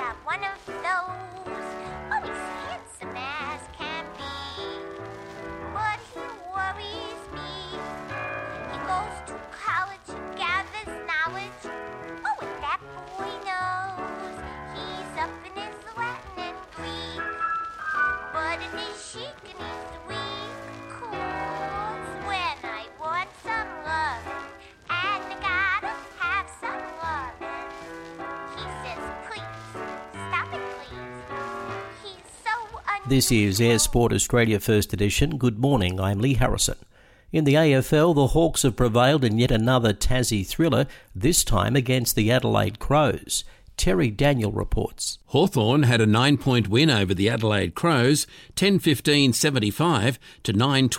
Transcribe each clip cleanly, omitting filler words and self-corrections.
got one of those. Oh, he's handsome as can be, but he worries me. He goes to college, he gathers knowledge. Oh, and that boy knows he's up in his Latin and Greek, but in his chic and his weak calls when I want some lovin', and I gotta have some lovin'. He says, please, stop it, please. He's so unusual. This is Air Sport Australia First Edition. Good morning, I'm Lee Harrison. In the AFL, the Hawks have prevailed in yet another Tassie thriller, this time against the Adelaide Crows. Terry Daniel reports. Hawthorn had a 9-point win over the Adelaide Crows, 10-15-75 to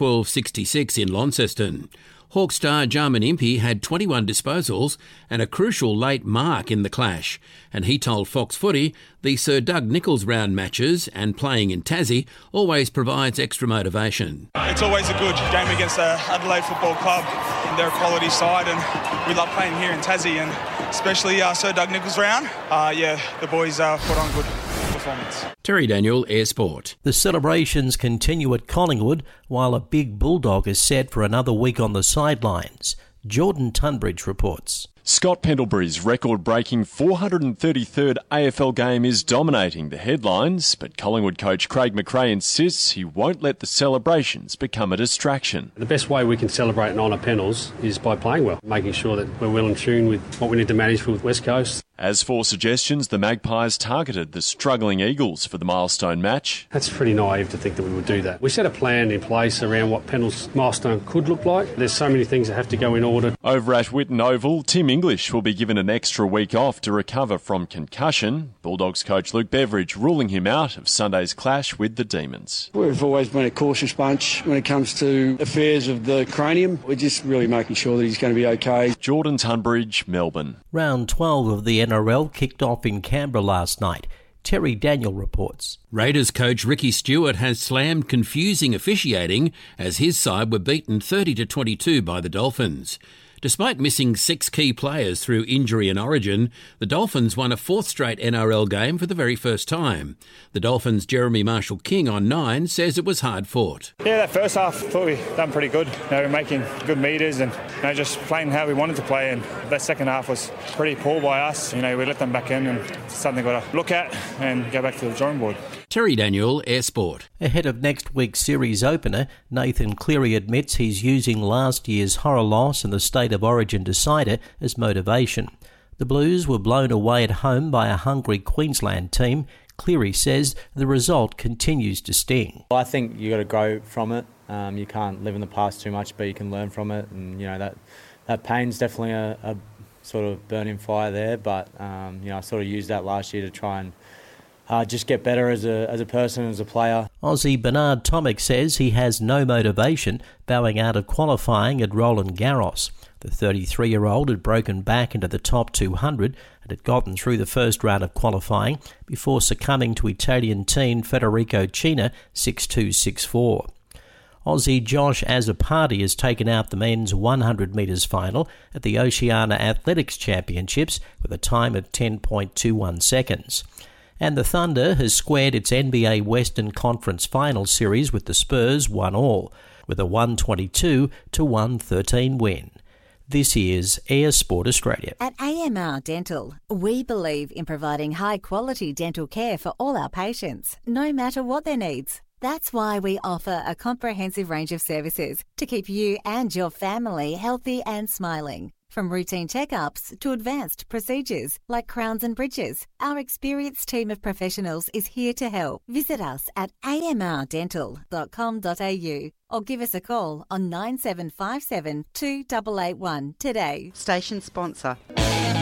9-12-66 in Launceston. Hawk star Jarman Impey had 21 disposals and a crucial late mark in the clash, and he told Fox Footy the Sir Doug Nicholls round matches and playing in Tassie always provides extra motivation. It's always a good game against the Adelaide Football Club. They're a quality side and we love playing here in Tassie, and especially Sir Doug Nicholls round. The boys put on a good performance. Terry Daniel, Air Sport. The celebrations continue at Collingwood while a big bulldog is set for another week on the sidelines. Jordan Tunbridge reports. Scott Pendlebury's record-breaking 433rd AFL game is dominating the headlines, but Collingwood coach Craig McRae insists he won't let the celebrations become a distraction. The best way we can celebrate and honour Pendles is by playing well, making sure that we're well in tune with what we need to manage for West Coast. As for suggestions, the Magpies targeted the struggling Eagles for the milestone match. That's pretty naive to think that we would do that. We set a plan in place around what Pendles' milestone could look like. There's so many things that have to go in order. Over at Whitten Oval, Tim English will be given an extra week off to recover from concussion. Bulldogs coach Luke Beveridge ruling him out of Sunday's clash with the Demons. We've always been a cautious bunch when it comes to affairs of the cranium. We're just really making sure that he's going to be okay. Jordan Tunbridge, Melbourne. Round 12 of the NRL kicked off in Canberra last night. Terry Daniel reports. Raiders coach Ricky Stewart has slammed confusing officiating as his side were beaten 30-22 by the Dolphins. Despite missing 6 key players through injury and origin, the Dolphins won a 4th straight NRL game for the very first time. The Dolphins' Jeremy Marshall-King on 9 says it was hard fought. Yeah, that first half, I thought we done pretty good. We're making good meters and just playing how we wanted to play. And that second half was pretty poor by us. We let them back in, and it's something we've got to look at and go back to the drawing board. Terry Daniel, Air Sport. Ahead of next week's series opener, Nathan Cleary admits he's using last year's horror loss and the State of Origin decider as motivation. The Blues were blown away at home by a hungry Queensland team. Cleary says the result continues to sting. I think you got to grow from it. You can't live in the past too much, but you can learn from it. And that pain's definitely a sort of burning fire there. But I sort of used that last year to try and just get better as a person, as a player. Aussie Bernard Tomic says he has no motivation bowing out of qualifying at Roland Garros. The 33-year-old had broken back into the top 200 and had gotten through the first round of qualifying before succumbing to Italian teen Federico Cina 6-2, 6-4. Aussie Josh Azzopardi has taken out the men's 100 metres final at the Oceania Athletics Championships with a time of 10.21 seconds. And the Thunder has squared its NBA Western Conference Finals series with the Spurs 1-1, with a 122-113 win. This is Air Sport Australia. At AMR Dental, we believe in providing high-quality dental care for all our patients, no matter what their needs. That's why we offer a comprehensive range of services to keep you and your family healthy and smiling. From routine checkups to advanced procedures like crowns and bridges, our experienced team of professionals is here to help. Visit us at amrdental.com.au or give us a call on 9757 2881 today. Station sponsor.